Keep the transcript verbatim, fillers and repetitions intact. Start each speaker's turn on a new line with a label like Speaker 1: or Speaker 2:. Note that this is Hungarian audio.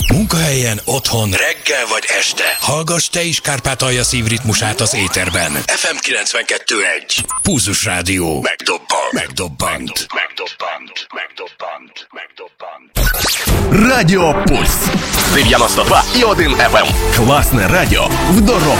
Speaker 1: Munkahelyen, otthon, reggel vagy este. Hallgass te is Kárpátalja szívritmusát az éterben. ef em kilencvenkettő egy. Pulzus Rádió. Megdobbant. Megdobbant. Megdobbant. Megdobbant. Megdobbant.
Speaker 2: Радио Пульс. девяносто два и один эф эм. Классное радио в дорогу.